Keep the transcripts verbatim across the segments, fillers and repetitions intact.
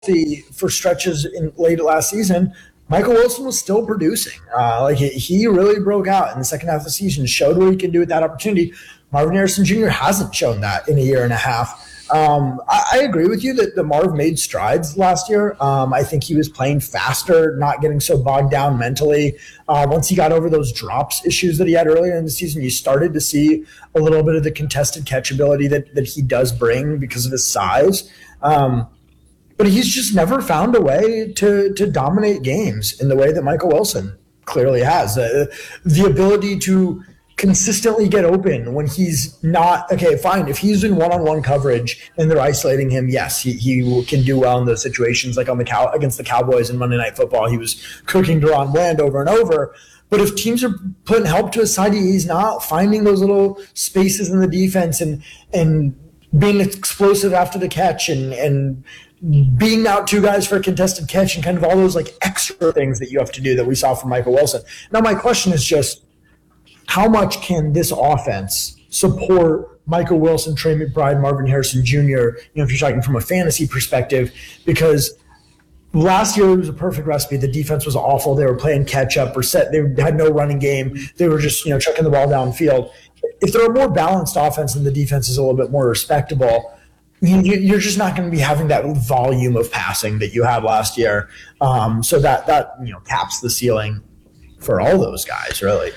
healthy for stretches in late last season, Michael Wilson was still producing. Uh, like he really broke out in the second half of the season, showed what he can do with that opportunity. Marvin Harrison Junior hasn't shown that in a year and a half. Um, I, I agree with you that the Marv made strides last year. Um, I think he was playing faster, not getting so bogged down mentally. Uh, once he got over those drops issues that he had earlier in the season, you started to see a little bit of the contested catch ability that, that he does bring because of his size. Um, but he's just never found a way to, to dominate games in the way that Michael Wilson clearly has. Uh, the ability to consistently get open when he's not okay. Fine, if he's in one-on-one coverage and they're isolating him, yes, he, he can do well in those situations. Like on the cow against the Cowboys in Monday Night Football, he was cooking Deron Bland over and over. But if teams are putting help to his side, he's not finding those little spaces in the defense and and being explosive after the catch and and being out two guys for a contested catch and kind of all those like extra things that you have to do that we saw from Michael Wilson. Now, my question is just, how much can this offense support Michael Wilson, Trey McBride, Marvin Harrison Junior, you know, if you're talking from a fantasy perspective? Because last year it was a perfect recipe. The defense was awful. They were playing catch up or set. They had no running game. They were just, you know, chucking the ball downfield. If they're a more balanced offense and the defense is a little bit more respectable, you're just not going to be having that volume of passing that you had last year. Um, so that, that, you know, caps the ceiling for all those guys, really.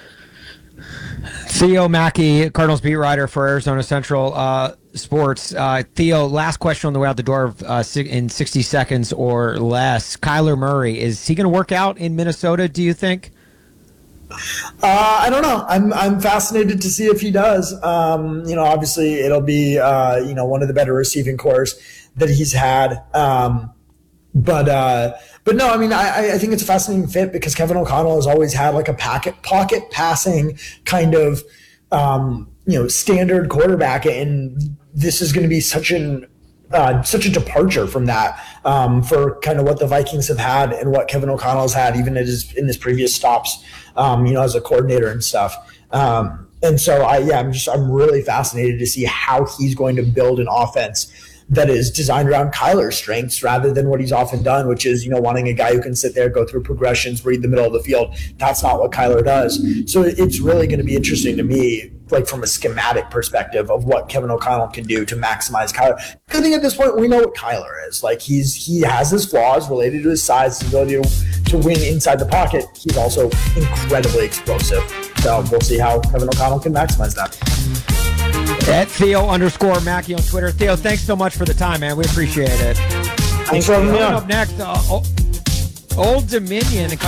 Theo Mackey, Cardinals beat writer for Arizona Central uh, Sports. Uh, Theo, last question on the way out the door uh, in sixty seconds or less. Kyler Murray, is he going to work out in Minnesota, do you think? Uh, I don't know. I'm I'm fascinated to see if he does. Um, you know, obviously it'll be uh, you know one of the better receiving cores that he's had. Um, but uh, but no, I mean I I think it's a fascinating fit because Kevin O'Connell has always had like a pocket pocket passing kind of um, you know standard quarterback, and this is going to be such an Uh, such a departure from that um, for kind of what the Vikings have had and what Kevin O'Connell has had even in his, in his previous stops, um, you know, as a coordinator and stuff. Um, and so I, yeah, I'm just, I'm really fascinated to see how he's going to build an offense that is designed around Kyler's strengths rather than what he's often done, which is, you know, wanting a guy who can sit there, go through progressions, read the middle of the field. That's not what Kyler does. So it's really going to be interesting to me, like from a schematic perspective of what Kevin O'Connell can do to maximize Kyler. Good thing at this point, we know what Kyler is. Like he's, he has his flaws related to his size, his ability to, to win inside the pocket. He's also incredibly explosive. So we'll see how Kevin O'Connell can maximize that. At Theo underscore Mackey on Twitter. Theo, thanks so much for the time, man. We appreciate it. Thanks for having me on. Up next, uh, Old Dominion.